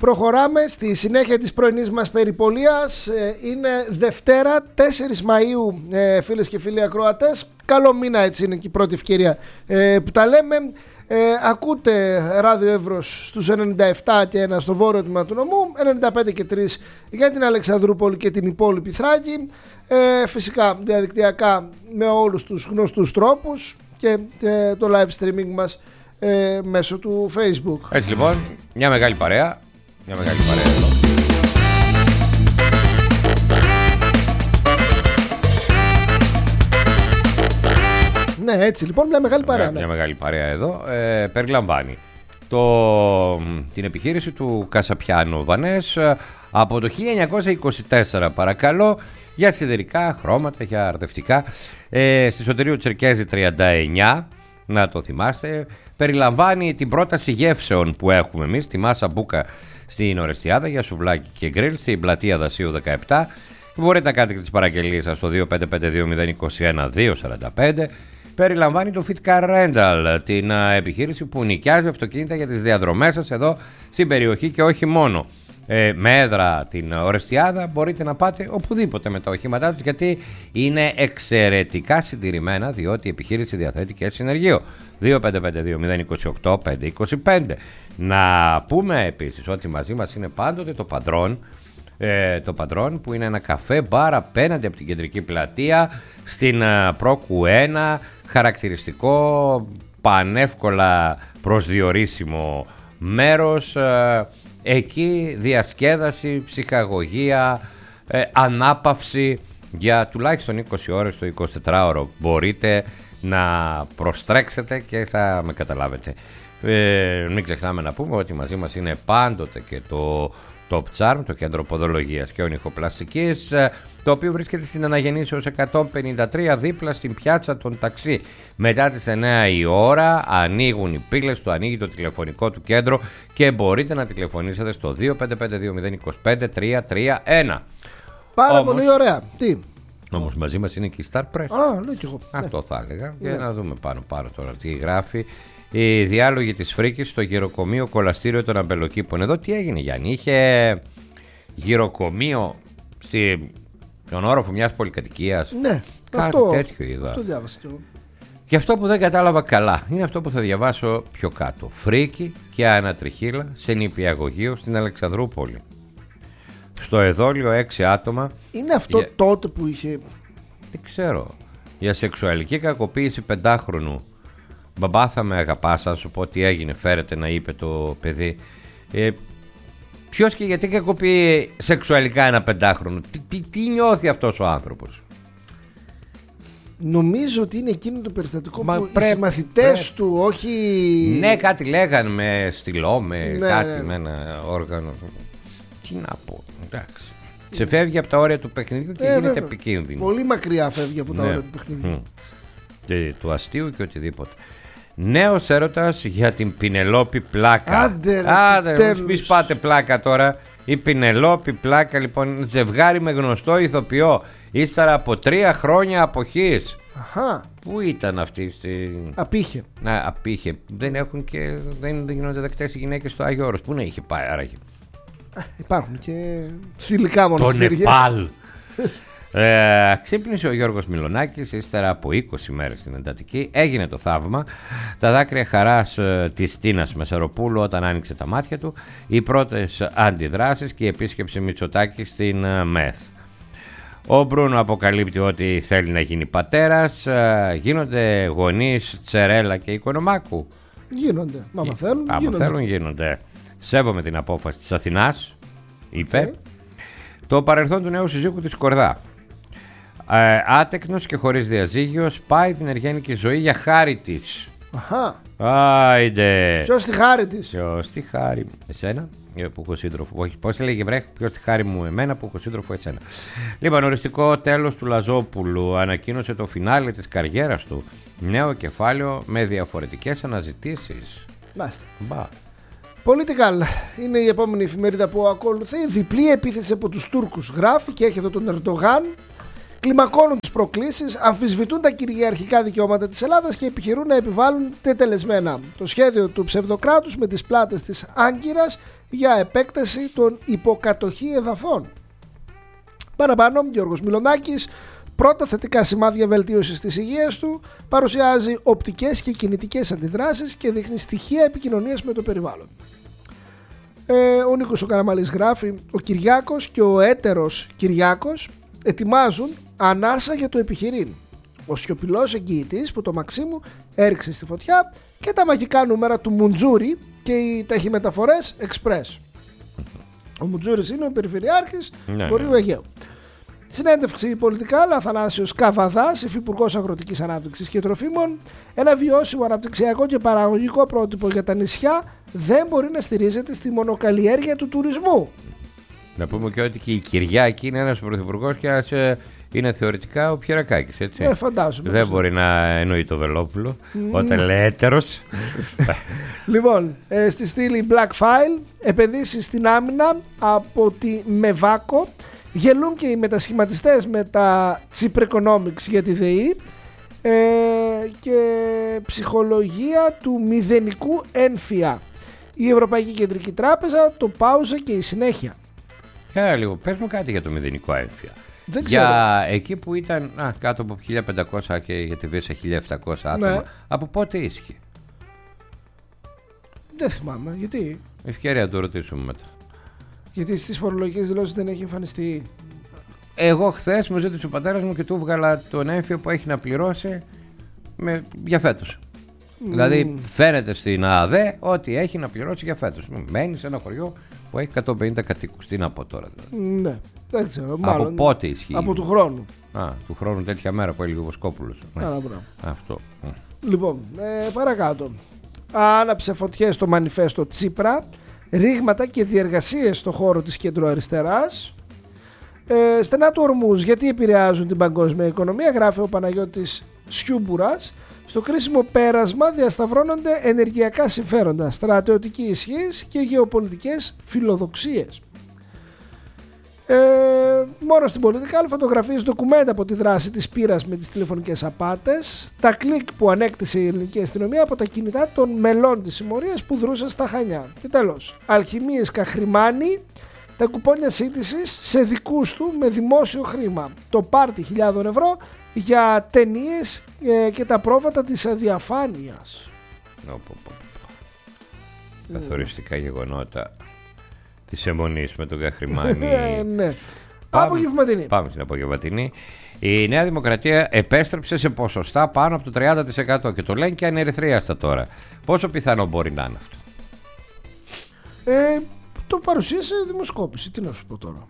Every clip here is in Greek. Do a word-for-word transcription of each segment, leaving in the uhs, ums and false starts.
Προχωράμε στη συνέχεια της πρωινής μας περιπολίας. Είναι Δευτέρα, τέσσερις Μαΐου, φίλες και φίλοι ακροατές. Καλό μήνα, έτσι είναι και η πρώτη ευκαιρία που τα λέμε. Ε, ακούτε Ράδιο Εύρος στους ενενήντα επτά και ένα στο βόρειο τμήμα του νομού, ενενήντα πέντε και τρία για την Αλεξανδρούπολη και την υπόλοιπη Θράκη. Ε, φυσικά διαδικτυακά με όλους τους γνωστούς τρόπους και ε, το live streaming μας ε, μέσω του Facebook. Έτσι λοιπόν, μια μεγάλη παρέα. Μια μεγάλη παρέα εδώ. Ναι, έτσι λοιπόν, μια μεγάλη παρέα. Μια, ναι. μια μεγάλη παρέα εδώ. Ε, περιλαμβάνει το, την επιχείρηση του Κασαπιάνο Βανές από το χίλια εννιακόσια είκοσι τέσσερα, παρακαλώ, για σιδερικά, χρώματα, για αρδευτικά, ε, στη Σωτηρίου Τσερκέζη τριάντα εννιά, να το θυμάστε. Περιλαμβάνει την πρόταση γεύσεων που έχουμε εμείς, τη Μάσα Μπούκα στην Ορεστιάδα για σουβλάκι και γκριλ, στην πλατεία Δασίου δεκαεπτά. Μπορείτε να κάνετε και τις παραγγελίες σας στο δύο πέντε πέντε δύο μηδέν είκοσι ένα δύο σαράντα πέντε. Περιλαμβάνει το Fit Car Rental, την επιχείρηση που νοικιάζει αυτοκίνητα για τις διαδρομές σας εδώ στην περιοχή και όχι μόνο. Ε, με έδρα την Ορεστιάδα μπορείτε να πάτε οπουδήποτε με τα οχήματά τους, γιατί είναι εξαιρετικά συντηρημένα, διότι η επιχείρηση διαθέτει και συνεργείο. δύο πέντε πέντε δύο μηδέν είκοσι οκτώ πεντακόσια είκοσι πέντε. Να πούμε επίσης ότι μαζί μας είναι πάντοτε το Παντρόν, ε, το Παντρόν που είναι ένα καφέ μπαρ απέναντι από την κεντρική πλατεία στην uh, Πρόκου ένα, χαρακτηριστικό, πανεύκολα προσδιορίσιμο μέρος. Uh, εκεί διασκέδαση, ψυχαγωγία, ε, ανάπαυση για τουλάχιστον είκοσι ώρες το εικοσιτετράωρο μπορείτε να προστρέξετε και θα με καταλάβετε. Ε, μην ξεχνάμε να πούμε ότι μαζί μας είναι πάντοτε και το Top Charm, το κέντρο ποδολογίας και ονυχοπλαστικής, το οποίο βρίσκεται στην Αναγεννήσεως εκατόν πενήντα τρία, δίπλα στην πιάτσα των ταξί. Μετά τις εννιά η ώρα ανοίγουν οι πύλες του, ανοίγει το τηλεφωνικό του κέντρο και μπορείτε να τηλεφωνήσετε στο δύο πέντε πέντε δύο μηδέν είκοσι πέντε τρία τρία ένα. Πάρα Όμως, πολύ ωραία. Τι? Όμως μαζί μας είναι και η Star Press. Α, λέω κι εγώ. Αυτό ναι. θα έλεγα. Ναι. Για να δούμε πάνω πάνω τώρα τι γράφει. Οι διάλογοι της Φρίκης στο γυροκομείο κολαστήριο των Αμπελοκήπων. Εδώ τι έγινε, Γιάννη? Είχε γυροκομείο στη... στον όροφο μιας πολυκατοικίας. Ναι, κάτι αυτό, τέτοιο είδα. Αυτό διάβασα κι εγώ. Και αυτό που δεν κατάλαβα καλά είναι αυτό που θα διαβάσω πιο κάτω. Φρίκη και ανατριχίλα σε νηπιαγωγείο στην Αλεξανδρούπολη. Στο εδόλιο έξι άτομα. Είναι αυτό για... τότε που είχε... Δεν ξέρω. Για σεξουαλική κακοποίηση πεντάχρονου. Μπαμπά, θα με αγαπάς, θα σου πω τι έγινε, φέρετε, να είπε το παιδί. Ε, ποιος και γιατί κακοποιεί σεξουαλικά ένα πεντάχρονο? Τι, τι, τι νιώθει αυτός ο άνθρωπος? Νομίζω ότι είναι εκείνο το περιστατικό Μα που πρέπει, οι συμμαθητές πρέπει. του, όχι... Ναι, κάτι λέγανε με στυλό, με ναι, κάτι, ναι. με ένα όργανο. Τι να πω, εντάξει. Σε φεύγει από τα όρια του παιχνιδιού και ε, γίνεται βέβαια. επικίνδυνο. Πολύ μακριά φεύγει από τα ναι. όρια του παιχνιδιού. Και του αστείου και οτιδήποτε. Νέος έρωτας για την Πινελόπη Πλάκα. Άντε, Άντε, μη σπάτε πλάκα τώρα. Η Πινελόπη Πλάκα λοιπόν είναι ζευγάρι με γνωστό ηθοποιό. Ύστερα από τρία χρόνια αποχής. Αχα. Πού ήταν αυτή στη... Απήχε. Να, απήχε. Δεν έχουν και δεν, δεν γίνονται δεκτές οι γυναίκες στο Άγιο Όρος. Πού να είχε πάει άραγε? Α, υπάρχουν και θηλυκά Το μοναστήρια. Νεπάλ. Ε, ξύπνησε ο Γιώργος Μιλονάκης ύστερα από είκοσι μέρες στην εντατική. Έγινε το θαύμα. Τα δάκρυα χαράς ε, της Τίνας Μεσαροπούλου όταν άνοιξε τα μάτια του. Οι πρώτες αντιδράσεις και η επίσκεψη Μητσοτάκη στην ε, ΜΕΘ. Ο Μπρούνο αποκαλύπτει ότι θέλει να γίνει πατέρας. ε, Γίνονται γονείς Τσερέλα και Οικονομάκου. Γίνονται. Μα άμα θέλουν, Άμα γίνονται. θέλουν γίνονται. Σέβομαι την απόφαση της Αθηνάς, είπε. Okay. Το παρελθόν του νέου συζύγου της Κορδά. Ε, άτεκνος και χωρίς διαζύγιο, σπάει την εργένικη ζωή για χάρη της. Αχα. Άιντε. Ποιος τη χάρη της? Ποιος τη χάρη? Εσένα που έχω σύντροφο. Όχι, πώς έλεγε βρέχ, ποιος τη χάρη μου? Εμένα που έχω σύντροφο εσένα. Λοιπόν, οριστικό τέλος του Λαζόπουλου. Ανακοίνωσε το φινάλε της καριέρας του. Νέο κεφάλαιο με διαφορετικές αναζητήσεις. Μάλιστα. Μπα. Political είναι η επόμενη εφημερίδα που ακολουθεί. Διπλή επίθεση από τους Τούρκους, γράφει, και έχει εδώ τον Ερντογάν κλιμακώνουν τις προκλήσεις, αμφισβητούν τα κυριαρχικά δικαιώματα της Ελλάδας και επιχειρούν να επιβάλλουν τετελεσμένα το σχέδιο του ψευδοκράτους με τις πλάτες της Άγκυρας για επέκταση των υποκατοχή εδαφών. Παραπάνω, Γιώργος Μιλονάκης, πρώτα θετικά σημάδια βελτίωσης της υγείας του, παρουσιάζει οπτικές και κινητικές αντιδράσεις και δείχνει στοιχεία επικοινωνίας με το περιβάλλον. Ε, ο Νίκος ο Καραμαλής γράφει: ο Κυριάκος και ο έτερος Κυριάκος ετοιμάζουν ανάσα για το επιχειρήν. Ο σιωπηλός εγγυητής που το Μαξίμου έριξε στη φωτιά και τα μαγικά νούμερα του Μουντζούρι και οι ταχυμεταφορές Express. Ο Μουντζούρις είναι ο περιφερειάρχης ναι, Βορείου ναι. Αιγαίου. Συνέντευξη πολιτικά, Αθανάσιος Καβαδάς, υφυπουργός Αγροτικής Ανάπτυξης και Τροφίμων. Ένα βιώσιμο αναπτυξιακό και παραγωγικό πρότυπο για τα νησιά δεν μπορεί να στηρίζεται στη μονοκαλλιέργεια του τουρισμού. Να πούμε και ότι και η Κυριάκη είναι ένας πρωθυπουργός και ένας, ε, είναι θεωρητικά ο Πιερακάκης, έτσι. Ε, φαντάζομαι. Δεν μπορεί να εννοεί το Βελόπουλο mm. όταν λέει έτερος. Λοιπόν, ε, στη στήλη Black File, επενδύσεις στην άμυνα από τη Μεβάκο. Γελούν και οι μετασχηματιστές με τα Chip Economics για τη ΔΕΗ ε, και ψυχολογία του μηδενικού ένφια. Η Ευρωπαϊκή Κεντρική Τράπεζα το πάουζε και η συνέχεια. Για λίγο, πες μου κάτι για το μηδενικό ένφια. Δεν ξέρω. Για εκεί που ήταν α, κάτω από χίλια πεντακόσια και για τη Β' χίλια επτακόσια άτομα, ναι. Από πότε ίσχυε? Δεν θυμάμαι, γιατί. Ευκαιρία να το ρωτήσουμε μετά. Γιατί στις φορολογικές δηλώσεις δεν έχει εμφανιστεί. Εγώ χθες μου ζήτησε ο πατέρας μου και του βγάλα τον έμφυο που έχει να πληρώσει με, για φέτος. Mm. Δηλαδή φαίνεται στην ΑΔΕ ότι έχει να πληρώσει για φέτος. Μένει σε ένα χωριό που έχει εκατόν πενήντα κατοίκους. Τι να πω τώρα δηλαδή. Ναι, δεν ξέρω. Από μάλλον, πότε ισχύει? Από του χρόνου. Α, του χρόνου τέτοια μέρα που έλεγε ο Βοσκόπουλος. Ναι. Αυτό. Λοιπόν, ε, παρακάτω. Άναψε φωτιές στο μανιφέστο Τσίπρα. Ρήγματα και διεργασίες στο χώρο της κεντροαριστεράς. Ε, στενά του Ορμούζ, γιατί επηρεάζουν την παγκόσμια οικονομία, γράφει ο Παναγιώτης Σιούμπουρας. Στο κρίσιμο πέρασμα διασταυρώνονται ενεργειακά συμφέροντα, στρατιωτική ισχύς και γεωπολιτικές φιλοδοξίες. Ε, μόνο στην πολιτικά φωτογραφίες ντοκουμέντα από τη δράση της πύρας με τις τηλεφωνικές απάτες, τα κλικ που ανέκτησε η ελληνική αστυνομία από τα κινητά των μελών της συμμορίας που δρούσαν στα Χανιά. Και τέλος, αλχημίες Καχρημάνη, τα κουπόνια σύντησης σε δικούς του με δημόσιο χρήμα. Το πάρτι χιλιάδων ευρώ για ταινίες ε, και τα πρόβατα της αδιαφάνειας. Καθοριστικά γεγονότα της αιμονής με τον Καχρημάνη. Ναι. Απογευματινή. Πάμε στην απογευματινή. Η Νέα Δημοκρατία επέστρεψε σε ποσοστά πάνω από το τριάντα τοις εκατό και το λένε και ανερυθρίαστα τώρα. Πόσο πιθανό μπορεί να είναι αυτό? Ε, το παρουσίασε δημοσκόπηση. Τι να σου πω τώρα.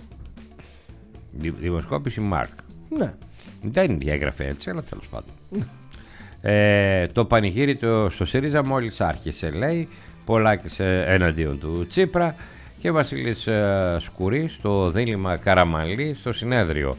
Δη, δημοσκόπηση Μάρκ. Ναι. Δεν διαγραφέ έτσι, αλλά τέλος πάντων. ε, το πανηγύρι το, στο ΣΥΡΙΖΑ μόλις άρχισε, λέει. Πολάκης εναντίον του Τσίπρα και Βασίλης ε, Σκουρής στο δίλημμα Καραμαλή στο συνέδριο.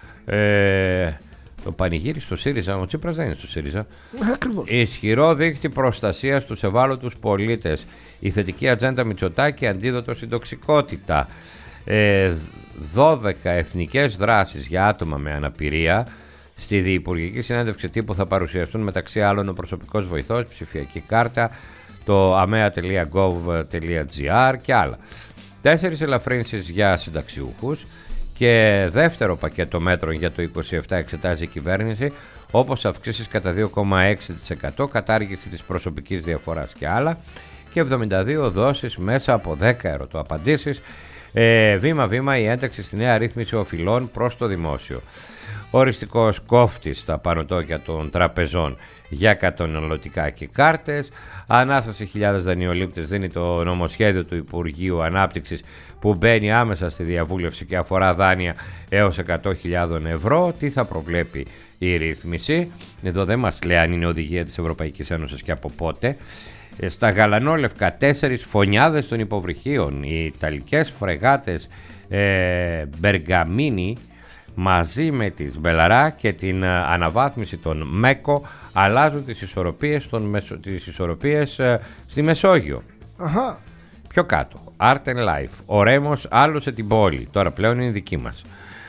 Ε, το πανηγύρι στο ΣΥΡΙΖΑ, ο Τσίπρας δεν είναι στο ΣΥΡΙΖΑ. Ακριβώς. Ισχυρό δίκτυ προστασίας στους ευάλωτους πολίτες. Η θετική ατζέντα Μητσοτάκη, αντίδοτο στην τοξικότητα. Ε, δώδεκα εθνικές δράσεις για άτομα με αναπηρία. Στη διυπουργική συνέντευξη τύπου θα παρουσιαστούν μεταξύ άλλων ο προσωπικός βοηθός, ψηφιακή κάρτα, το αμέα τελεία γκοβ τελεία τζι άρ και άλλα. Τέσσερις ελαφρύνσεις για συνταξιούχους και δεύτερο πακέτο μέτρων για το είκοσι επτά εξετάζει η κυβέρνηση, όπως αυξήσεις κατά δύο κόμμα έξι τοις εκατό, κατάργηση της προσωπικής διαφοράς και άλλα, και εβδομήντα δύο δόσεις μέσα από δέκα ερωτοαπαντήσεις. Ε, βήμα-βήμα η ένταξη στη νέα ρύθμιση οφειλών προς το δημόσιο. Οριστικός κόφτης στα πανωτόκια των τραπεζών για καταναλωτικά και κάρτες. Ανάσταση χιλιάδες δανειολήπτες δίνει το νομοσχέδιο του Υπουργείου Ανάπτυξης που μπαίνει άμεσα στη διαβούλευση και αφορά δάνεια έως εκατό χιλιάδες ευρώ. Τι θα προβλέπει η ρύθμιση? Εδώ δεν μας λέει αν είναι οδηγία της Ευρωπαϊκής Ένωσης και από πότε. Στα γαλανόλευκα τέσσερις φωνιάδες των υποβρυχίων. Οι Ιταλικές φρεγάτες ε, Μπεργαμίνι μαζί με τις Μπελαρά και την α, αναβάθμιση των Μέκο αλλάζουν τις ισορροπίες, των μεσο, τις ισορροπίες ε, στη Μεσόγειο. Αχα. Πιο κάτω, Art and Life. Ο Ρέμος άλλωσε την πόλη, τώρα πλέον είναι δική μας.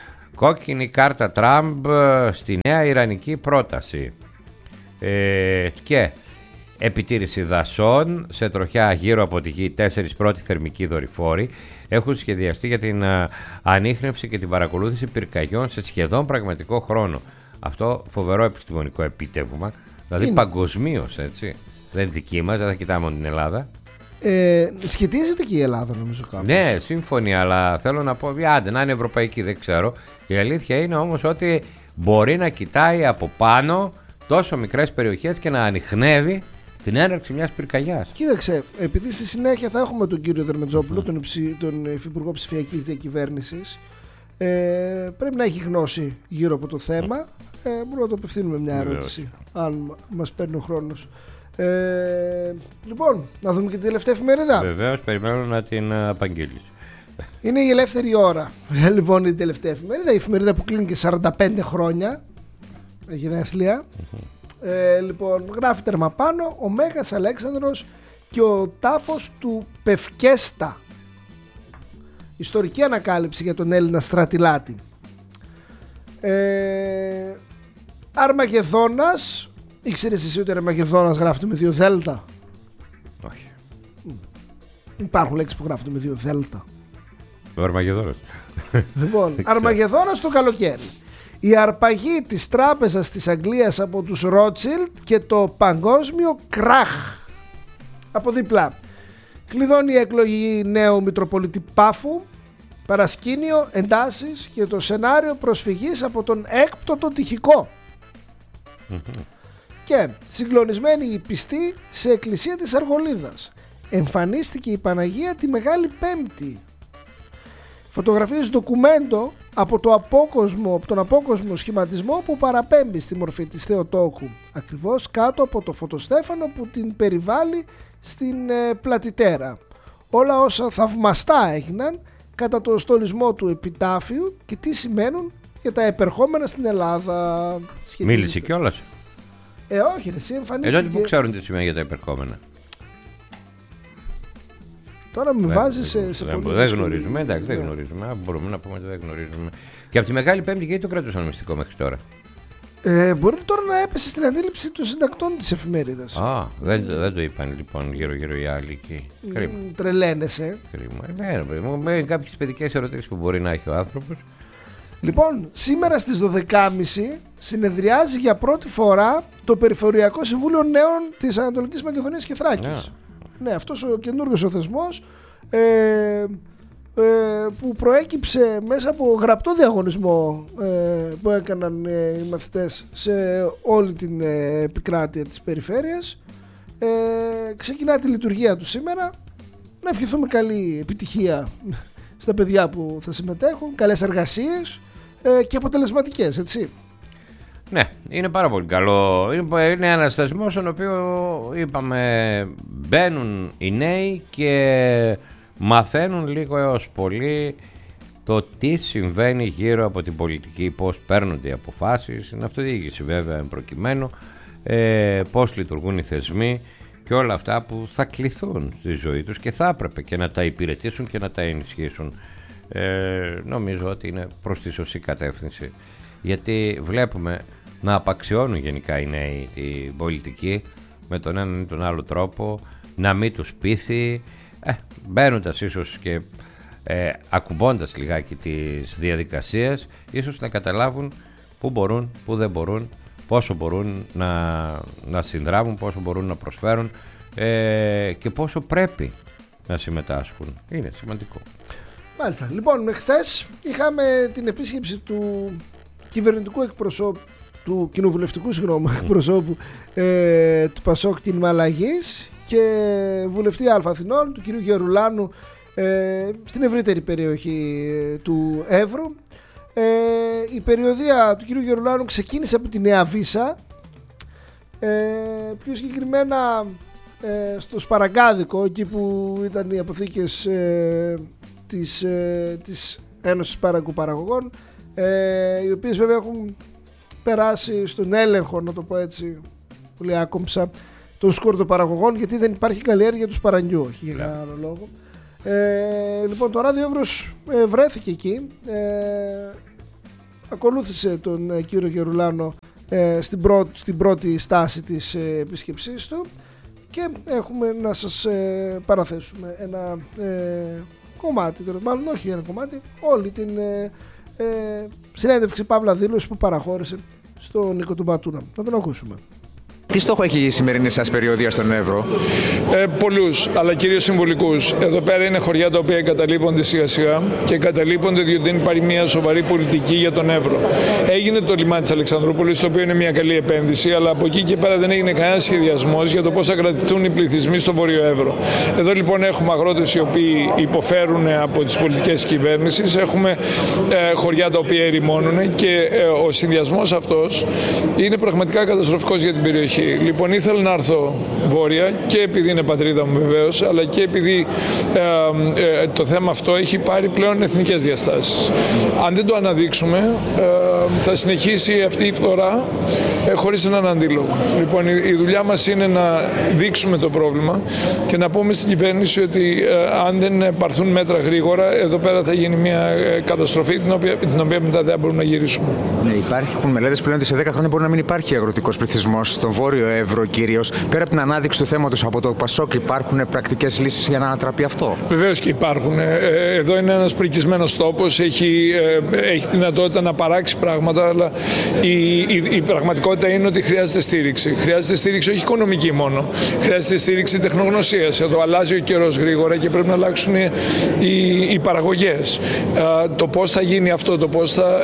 κόκκινη κάρτα Τραμπ στη νέα ιρανική πρόταση. Ε, και επιτήρηση δασών σε τροχιά γύρω από τη γη. Τέσσερις πρώτοι θερμικοί δορυφόροι έχουν σχεδιαστεί για την α, ανίχνευση και την παρακολούθηση πυρκαγιών σε σχεδόν πραγματικό χρόνο. Αυτό φοβερό επιστημονικό επίτευγμα. Δηλαδή παγκοσμίως, έτσι. Δεν είναι δική μας, δεν θα κοιτάμε μόνο την Ελλάδα. Ε, σχετίζεται και η Ελλάδα, νομίζω κάπου. Ναι, σύμφωνοι, αλλά θέλω να πω, άντε να είναι ευρωπαϊκή, δεν ξέρω. Η αλήθεια είναι όμως ότι μπορεί να κοιτάει από πάνω τόσο μικρές περιοχές και να ανιχνεύει την έναρξη μιας πυρκαγιάς. Κοίταξε, επειδή στη συνέχεια θα έχουμε τον κύριο Δερμετζόπουλο, mm. τον, υψη, τον Υφυπουργό Ψηφιακής Διακυβέρνησης, ε, πρέπει να έχει γνώση γύρω από το θέμα. Ε, μπορούμε να το απευθύνουμε μια ερώτηση, αν μας παίρνει ο χρόνος. Ε, λοιπόν, να δούμε και την τελευταία εφημερίδα. Βεβαίως, περιμένω να την απαγγείλεις. Είναι η Ελεύθερη Ώρα. Λοιπόν, η τελευταία εφημερίδα, η εφημερίδα που κλείνει και σαράντα πέντε χρόνια γενέθλια. Mm-hmm. Ε, λοιπόν, γράφει τέρμα πάνω ο Μέγας Αλέξανδρος και ο τάφος του Πευκέστα. Ιστορική ανακάλυψη για τον Έλληνα στρατηλάτη. ε, Αρμαγεδόνας. Ήξερες εσύ ότι ο Αρμαγεδόνας γράφεται με δύο δέλτα? Όχι. Υπάρχουν λέξεις που γράφονται με δύο δέλτα. Ο Αρμαγεδόνας. Λοιπόν, Αρμαγεδόνας το καλοκαίρι. Η αρπαγή της τράπεζας της Αγγλίας από τους Ρότσιλντ και το παγκόσμιο κράχ. Από δίπλα. Κλειδώνει η εκλογή νέου Μητροπολίτη Πάφου. Παρασκήνιο, εντάσεις και το σενάριο προσφυγής από τον έκπτωτο τυχικό. Mm-hmm. Και συγκλονισμένη η πιστή σε εκκλησία της Αργολίδας. Εμφανίστηκε η Παναγία τη Μεγάλη Πέμπτη. Φωτογραφίες ντοκουμέντο από, το απόκοσμο, από τον απόκοσμο σχηματισμό που παραπέμπει στη μορφή της Θεοτόκου, ακριβώς κάτω από το φωτοστέφανο που την περιβάλλει στην ε, πλατητέρα. Όλα όσα θαυμαστά έγιναν κατά το στολισμό του επιτάφιου και τι σημαίνουν για τα επερχόμενα στην Ελλάδα. Μίλησε κιόλας. Ε, όχι, ρε, εσύ εμφανίστηκε. Εδώ που ξέρουν τι σημαίνει για τα επερχόμενα. Τώρα με βάζει σε, σε δεν, πολύ. Δεν γνωρίζουμε, εντάξει, δεν γνωρίζουμε. Μπορούμε να πούμε ότι δεν γνωρίζουμε. Και από τη Μεγάλη Πέμπτη, γιατί το κρατούσαν μυστικό μέχρι τώρα? Ε, μπορεί τώρα να έπεσε στην αντίληψη των συντακτών της εφημερίδας. Α, δεν, δεν το είπαν λοιπόν γύρω-γύρω οι άλλοι εκεί. Κρίμα. Mm, τρελαίνεσαι. Κρίμα. Ναι, ρε, με κάποιες παιδικές ερωτήσεις που μπορεί να έχει ο άνθρωπος. Λοιπόν, σήμερα στις δώδεκα και τριάντα συνεδριάζει για πρώτη φορά το Περιφερειακό Συμβούλιο Νέων της Ανατολικής Μακεδονίας και Θράκης. Yeah. Ναι, αυτός ο καινούργιος ο θεσμός ε, ε, που προέκυψε μέσα από γραπτό διαγωνισμό ε, που έκαναν ε, οι μαθητές σε όλη την ε, επικράτεια της περιφέρειας. Ε, ξεκινά τη λειτουργία του σήμερα. Να ευχηθούμε καλή επιτυχία στα παιδιά που θα συμμετέχουν, καλές εργασίες ε, και αποτελεσματικές, έτσι. Ναι, είναι πάρα πολύ καλό. Είναι ένας θεσμός στον οποίο είπαμε μπαίνουν οι νέοι και μαθαίνουν λίγο έως πολύ το τι συμβαίνει γύρω από την πολιτική, πώς παίρνονται οι αποφάσεις, είναι αυτοδιοίκηση βέβαια προκειμένου, ε, πώς λειτουργούν οι θεσμοί και όλα αυτά που θα κληθούν στη ζωή τους και θα έπρεπε και να τα υπηρετήσουν και να τα ενισχύσουν. Ε, νομίζω ότι είναι προς τη σωστή κατεύθυνση, γιατί βλέπουμε να απαξιώνουν γενικά οι νέοι την πολιτική με τον έναν ή τον άλλο τρόπο, να μην τους πείθει, ε, μπαίνοντας ίσως και ε, ακουμπώντας λιγάκι τις διαδικασίες, ίσως να καταλάβουν πού μπορούν, πού δεν μπορούν, πόσο μπορούν να, να συνδράμουν, πόσο μπορούν να προσφέρουν ε, και πόσο πρέπει να συμμετάσχουν. Είναι σημαντικό. Μάλιστα. Λοιπόν, χθες είχαμε την επίσκεψη του κυβερνητικού εκπροσώπου, του κοινοβουλευτικού συγγνώμη, εκπροσώπου ε, του Πασόκ την Αλλαγής και βουλευτή Α Αθηνών, του κυρίου Γερουλάνου, ε, στην ευρύτερη περιοχή ε, του Εύρου. Ε, η περιοδεία του κυρίου Γερουλάνου ξεκίνησε από τη Νέα Βύσα, ε, πιο συγκεκριμένα ε, στο Σπαραγκάδικο, εκεί που ήταν οι αποθήκες ε, της, ε, της Ένωσης Παραγκουπαραγωγών, ε, οι οποίες βέβαια έχουν περάσει στον έλεγχο, να το πω έτσι πολύ άκομψα, των σκορτοπαραγωγών, γιατί δεν υπάρχει καλλιέργεια του σπαραγγιού, όχι για κανένα άλλο λόγο. Ε, λοιπόν, το Ράδιο Εύρος ε, βρέθηκε εκεί, ε, ακολούθησε τον ε, κύριο Γερουλάνο ε, στην, πρω, στην πρώτη στάση της ε, επίσκεψής του και έχουμε να σας ε, παραθέσουμε ένα ε, κομμάτι, μάλλον όχι ένα κομμάτι, όλη την ε, ε, συνέντευξη παύλα δήλωση που παραχώρησε στον Νίκο του Μπατούνα. Να τον ακούσουμε. Τι στόχο έχει η σημερινή σας περιοδεία στον Εύρο? Ε, πολλούς, αλλά κυρίως συμβολικούς. Εδώ πέρα είναι χωριά τα οποία εγκαταλείπονται σιγά σιγά και εγκαταλείπονται διότι δεν υπάρχει μια σοβαρή πολιτική για τον Εύρο. Έγινε το λιμάνι της Αλεξανδρούπολης, το οποίο είναι μια καλή επένδυση, αλλά από εκεί και πέρα δεν έγινε κανένα σχεδιασμός για το πώς θα κρατηθούν οι πληθυσμοί στο Βόρειο Εύρο. Εδώ λοιπόν έχουμε αγρότες οι οποίοι υποφέρουν από τις πολιτικές κυβέρνησης, έχουμε ε, χωριά τα οποία ερημώνουν και ε, ο συνδυασμός αυτός είναι πραγματικά καταστροφικός για την περιοχή. Λοιπόν, ήθελα να έρθω βόρεια και επειδή είναι πατρίδα μου βεβαίως, αλλά και επειδή ε, ε, το θέμα αυτό έχει πάρει πλέον εθνικές διαστάσεις. Αν δεν το αναδείξουμε, ε, θα συνεχίσει αυτή η φθορά ε, χωρίς έναν αντίλογο. Λοιπόν, η, η δουλειά μας είναι να δείξουμε το πρόβλημα και να πούμε στην κυβέρνηση ότι ε, αν δεν πάρθουν μέτρα γρήγορα, εδώ πέρα θα γίνει μια ε, καταστροφή την οποία, την οποία μετά δεν μπορούμε να γυρίσουμε. Ναι, υπάρχουν μελέτες πλέον ότι σε δέκα χρόνια μπορεί να μην υπάρχει αγροτικός πληθυσμός στον Βόρειο Εύρο κυρίως. Πέρα από την ανάδειξη του θέματος από το Πασόκ, υπάρχουν πρακτικές λύσεις για να ανατραπεί αυτό? Βεβαίως και υπάρχουν. Εδώ είναι ένας πρικισμένος τόπος, έχει, έχει δυνατότητα να παράξει πράγματα, αλλά η, η, η πραγματικότητα είναι ότι χρειάζεται στήριξη. Χρειάζεται στήριξη όχι οικονομική μόνο, χρειάζεται στήριξη τεχνογνωσίας. Εδώ αλλάζει ο καιρός γρήγορα και πρέπει να αλλάξουν οι, οι, οι παραγωγές. Το πώς θα γίνει αυτό, το πώς θα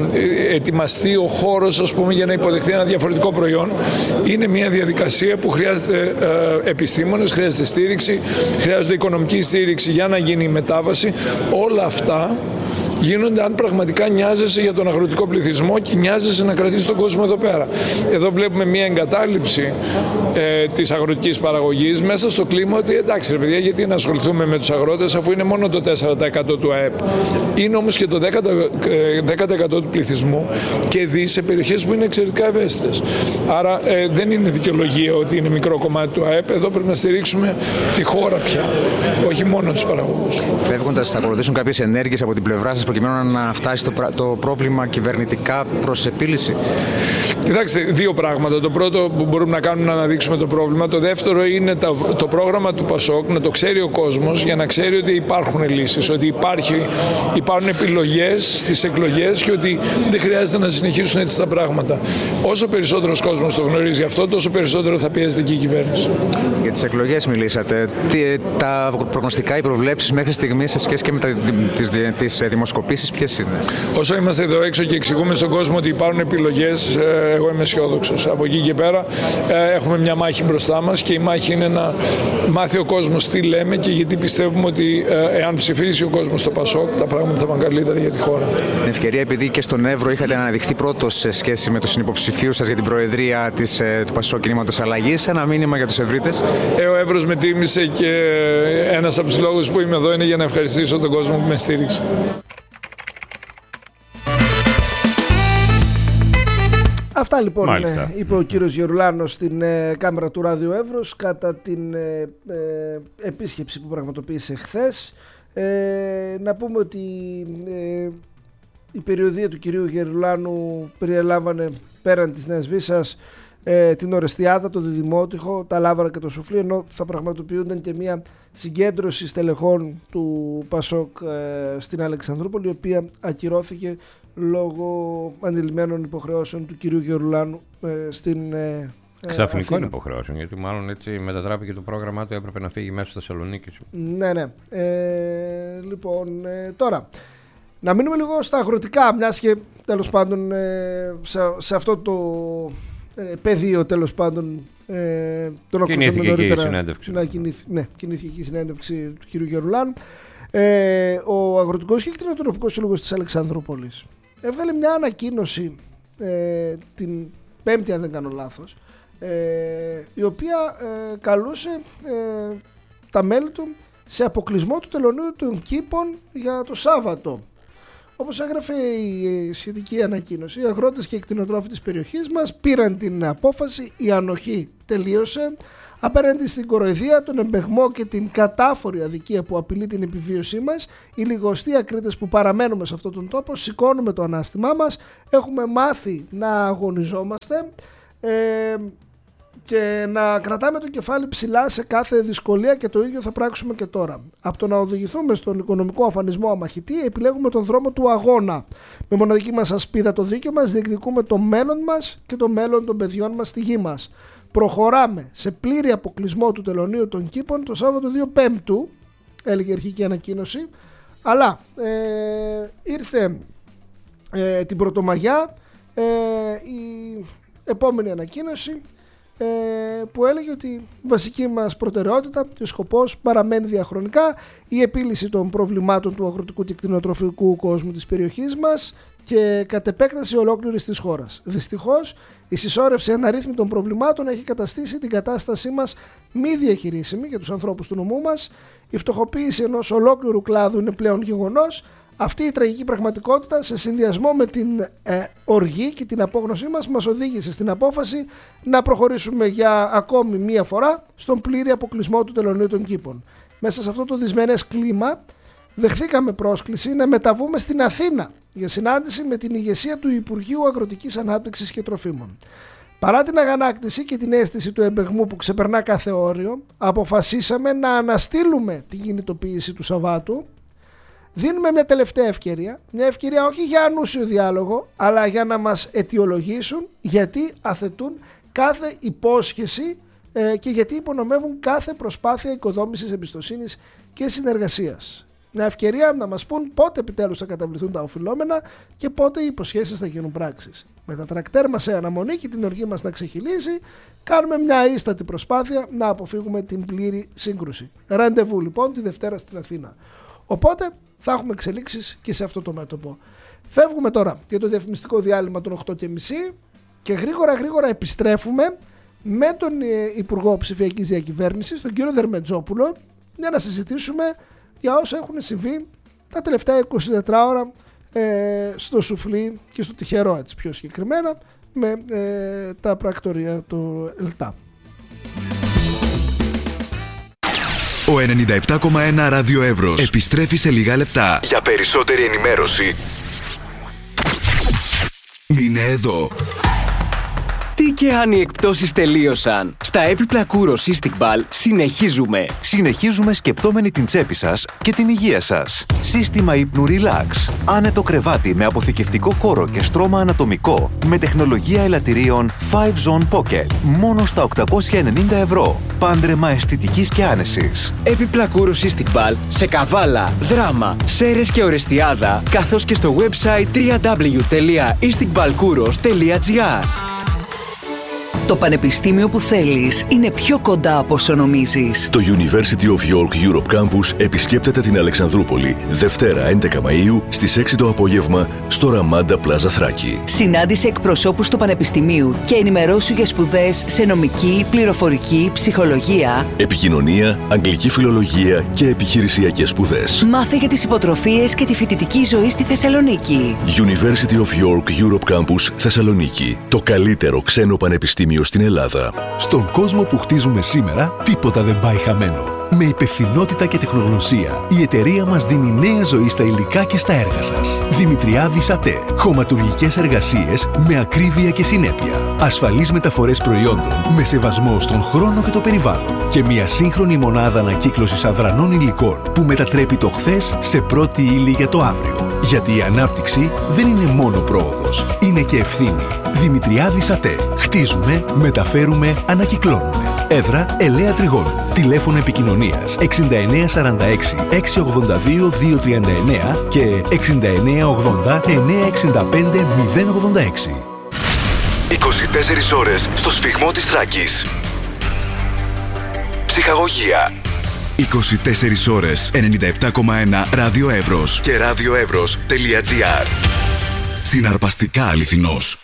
ετοιμαστεί ο χώρος, ας πούμε, για να υποδεχθεί ένα διαφορετικό προϊόν, είναι μια διαδικασία που χρειάζεται ε, επιστήμονες, χρειάζεται στήριξη, χρειάζεται οικονομική στήριξη για να γίνει η μετάβαση. Όλα αυτά γίνονται αν πραγματικά νοιάζεσαι για τον αγροτικό πληθυσμό και νοιάζεσαι να κρατήσει τον κόσμο εδώ πέρα. Εδώ βλέπουμε μια εγκατάλειψη ε, της αγροτικής παραγωγής μέσα στο κλίμα ότι εντάξει ρε παιδιά, γιατί να ασχοληθούμε με τους αγρότες αφού είναι μόνο το τέσσερα τοις εκατό του ΑΕΠ. Είναι όμως και το δέκα τοις εκατό του πληθυσμού και δει σε περιοχές που είναι εξαιρετικά ευαίσθητες. Άρα ε, δεν είναι δικαιολογία ότι είναι μικρό κομμάτι του ΑΕΠ. Εδώ πρέπει να στηρίξουμε τη χώρα πια, όχι μόνο τους παραγωγούς. Φεύγοντας, θα ακολουθήσουν κάποιες ενέργειες από την πλευρά σας προκειμένου να φτάσει το, το πρόβλημα κυβερνητικά προς επίλυση? Κοιτάξτε, δύο πράγματα. Το πρώτο που μπορούμε να κάνουμε είναι να αναδείξουμε το πρόβλημα. Το δεύτερο είναι το, το πρόγραμμα του Πασόκ, να το ξέρει ο κόσμος για να ξέρει ότι υπάρχουν λύσεις, ότι υπάρχει, υπάρχουν επιλογές στις εκλογές και ότι δεν χρειάζεται να συνεχίσουν έτσι τα πράγματα. Όσο περισσότερος κόσμος το γνωρίζει αυτό, τόσο περισσότερο θα πιέζεται και η κυβέρνηση. Για τις εκλογές μιλήσατε. Τι, τα προγνωστικά, οι προβλέψεις μέχρι στιγμής σε σχέση και με τα, τις, τις δημοσκοπήσεις ποιες είναι? Όσο είμαστε εδώ έξω και εξηγούμε στον κόσμο ότι υπάρχουν επιλογές, εγώ είμαι αισιόδοξος. Από εκεί και πέρα έχουμε μια μάχη μπροστά μας και η μάχη είναι να μάθει ο κόσμος τι λέμε και γιατί πιστεύουμε ότι εάν ψηφίσει ο κόσμος το Πασόκ, τα πράγματα θα πάνε καλύτερα για τη χώρα. Την ευκαιρία, επειδή και στον Εύρο είχατε αναδειχθεί πρώτος σε σχέση με τους συνυποψηφίους σας για την προεδρία της, του Πασόκ Κινήματος Αλλαγής, ένα μήνυμα για τους Ευρύτες? Ε, ο Εύρος με τίμησε και ένας από τους λόγους που είμαι εδώ είναι για να ευχαριστήσω τον κόσμο που με στήριξε. Αυτά λοιπόν Μάλιστα. είπε ο κύριος Γερουλάνος στην ε, κάμερα του Ράδιο Εύρος κατά την ε, ε, επίσκεψη που πραγματοποίησε χθες. Ε, να πούμε ότι ε, η περιοδεία του κυρίου Γερουλάνου περιέλαβανε πέραν της Νέας Βίσσας ε, την Ορεστιάδα, το Διδημότυχο, τα Λάβαρα και το Σουφλί, ενώ θα πραγματοποιούνταν και μια συγκέντρωση στελεχών του Πασόκ ε, στην Αλεξανδρούπολη, η οποία ακυρώθηκε λόγω ανηλυμένων υποχρεώσεων του κυρίου Γερουλάνου ε, στην ε, Ξαφνικών υποχρεώσεων, γιατί μάλλον έτσι μετατράπηκε το πρόγραμμά του, έπρεπε να φύγει μέσα στη Θεσσαλονίκη. Ναι, ναι. Ε, λοιπόν, ε, τώρα, να μείνουμε λίγο στα αγροτικά, μιας και τέλος πάντων ε, σε, σε αυτό το ε, πεδίο τέλος πάντων ε, τον ακούσαμε νωρίτερα. Να κινήθη, ναι, κινήθηκε και η συνέντευξη του κυρίου Γερουλάνου. Ε, ο Αγροτικός και Κτηνοτροφικός Σύλλογος της Αλεξανδρούπολης έβγαλε μια ανακοίνωση ε, την Πέμπτη, αν δεν κάνω λάθος, ε, η οποία ε, καλούσε ε, τα μέλη του σε αποκλεισμό του τελωνείου των κήπων για το Σάββατο. Όπως έγραφε η σχετική ανακοίνωση, οι αγρότες και οι κτηνοτρόφοι της περιοχής μας πήραν την απόφαση, η ανοχή τελείωσε, Απέναντι στην κοροϊδία, τον εμπεγμό και την κατάφορη αδικία που απειλεί την επιβίωσή μας, οι λιγοστοί ακρίτες που παραμένουμε σε αυτόν τον τόπο σηκώνουμε το ανάστημά μας, έχουμε μάθει να αγωνιζόμαστε ε, και να κρατάμε το κεφάλι ψηλά σε κάθε δυσκολία, και το ίδιο θα πράξουμε και τώρα. Από το να οδηγηθούμε στον οικονομικό αφανισμό αμαχητή, επιλέγουμε τον δρόμο του αγώνα. Με μοναδική μας ασπίδα το δίκαιο μας διεκδικούμε το μέλλον μας και το μέλλον των παιδιών μας στη γη μας. Προχωράμε σε πλήρη αποκλεισμό του τελωνείου των κήπων το Σάββατο δύο Πέμπτου, έλεγε η αρχική ανακοίνωση, αλλά ε, ήρθε ε, την Πρωτομαγιά ε, η επόμενη ανακοίνωση ε, που έλεγε ότι η βασική μας προτεραιότητα και ο σκοπός παραμένει διαχρονικά η επίλυση των προβλημάτων του αγροτικού και κτηνοτροφικού κόσμου της περιοχής μας και κατ' επέκταση ολόκληρης της χώρας. Δυστυχώς, η συσσόρευση αναρρύθμιτων προβλημάτων έχει καταστήσει την κατάστασή μας μη διαχειρίσιμη για τους ανθρώπους του νομού μας. Η φτωχοποίηση ενός ολόκληρου κλάδου είναι πλέον γεγονός. Αυτή η τραγική πραγματικότητα, σε συνδυασμό με την ε, οργή και την απόγνωσή μας, μας οδήγησε στην απόφαση να προχωρήσουμε για ακόμη μία φορά στον πλήρη αποκλεισμό του τελωνείου των κήπων. Μέσα σε αυτό το δυσμενές κλίμα, δεχθήκαμε πρόσκληση να μεταβούμε στην Αθήνα για συνάντηση με την ηγεσία του Υπουργείου Αγροτικής Ανάπτυξης και Τροφίμων. Παρά την αγανάκτηση και την αίσθηση του εμπεγμού που ξεπερνά κάθε όριο, αποφασίσαμε να αναστείλουμε την κινητοποίηση του Σαββάτου. Δίνουμε μια τελευταία ευκαιρία, μια ευκαιρία όχι για ανούσιο διάλογο, αλλά για να μας αιτιολογήσουν γιατί αθετούν κάθε υπόσχεση ε, και γιατί υπονομεύουν κάθε προσπάθεια οικοδόμησης εμπιστοσύνης και συνεργασίας. Μια ευκαιρία να μας πούν πότε επιτέλους θα καταβληθούν τα οφειλόμενα και πότε οι υποσχέσεις θα γίνουν πράξεις. Με τα τρακτέρ μας σε αναμονή και την οργή μας να ξεχυλήσει, κάνουμε μια ίστατη προσπάθεια να αποφύγουμε την πλήρη σύγκρουση. Ραντεβού λοιπόν τη Δευτέρα στην Αθήνα. Οπότε θα έχουμε εξελίξεις και σε αυτό το μέτωπο. Φεύγουμε τώρα για το διαφημιστικό διάλειμμα των οκτώ και μισή και γρήγορα γρήγορα επιστρέφουμε με τον Υπουργό Ψηφιακής Διακυβέρνησης, τον κύριο Δερμετζόπουλο, για να συζητήσουμε για όσα έχουν συμβεί τα τελευταία είκοσι τέσσερις ώρα ε, στο Σουφλί και στο Τυχερό, έτσι πιο συγκεκριμένα, με ε, τα πρακτορία του ΕΛΤΑ. Ο ενενήντα επτά κόμμα ένα Ράδιο Εύρος επιστρέφει σε λίγα λεπτά. Για περισσότερη ενημέρωση, είναι εδώ. Τι και αν οι εκπτώσεις τελείωσαν. Στα έπιπλα Kouros Istiqbal συνεχίζουμε. Συνεχίζουμε σκεπτόμενοι την τσέπη σας και την υγεία σας. Σύστημα ύπνου Relax. Άνετο κρεβάτι με αποθηκευτικό χώρο και στρώμα ανατομικό. Με τεχνολογία ελαττηρίων φάιβ Zone Pocket. Μόνο στα οκτακόσια ενενήντα ευρώ. Πάντρεμα αισθητικής και άνεσης. Έπιπλα Kouros Istiqbal σε Καβάλα, Δράμα, Σέρες και Ορεστιάδα, καθώς και στο website double-u double-u double-u τελεία istiqbalkouros τελεία gr. Το πανεπιστήμιο που θέλεις είναι πιο κοντά από όσο νομίζεις. Το University of York Europe Campus επισκέπτεται την Αλεξανδρούπολη Δευτέρα έντεκα Μαΐου στις έξι το απόγευμα στο Ραμάντα Πλάζα Θράκη. Συνάντησε εκπροσώπους του Πανεπιστημίου και ενημερώσου για σπουδές σε νομική, πληροφορική, ψυχολογία, επικοινωνία, αγγλική φιλολογία και επιχειρησιακές σπουδές. Μάθε για τις υποτροφίες και τη φοιτητική ζωή στη Θεσσαλονίκη. University of York Europe Campus Θεσσαλονίκη. Το καλύτερο ξένο πανεπιστήμιο στην Ελλάδα. Στον κόσμο που χτίζουμε σήμερα, τίποτα δεν πάει χαμένο. Με υπευθυνότητα και τεχνογνωσία, η εταιρεία μας δίνει νέα ζωή στα υλικά και στα έργα σας. Δημητριάδης ΑΤΕ. Χωματουργικές εργασίες με ακρίβεια και συνέπεια. Ασφαλείς μεταφορές προϊόντων με σεβασμό στον χρόνο και το περιβάλλον. Και μια σύγχρονη μονάδα ανακύκλωσης αδρανών υλικών που μετατρέπει το χθες σε πρώτη ύλη για το αύριο. Γιατί η ανάπτυξη δεν είναι μόνο πρόοδος, είναι και ευθύνη. Δημητριάδης ΑΤΕ. Χτίζουμε, μεταφέρουμε, ανακυκλώνουμε. Έδρα Ελαία Τριγώνου. Τηλέφωνο επικοινωνίας εξήντα εννέα σαράντα έξι εξακόσια ογδόντα δύο διακόσια τριάντα εννέα και εξήντα εννέα ογδόντα εννέα εξήντα πέντε μηδέν ογδόντα έξι. είκοσι τέσσερις ώρες στο σφυγμό της Θράκης. Ψυχαγωγία. είκοσι τέσσερις ώρες ενενήντα επτά κόμμα ένα Ράδιο Εύρος και radioevros τελεία gr. Συναρπαστικά αληθινός.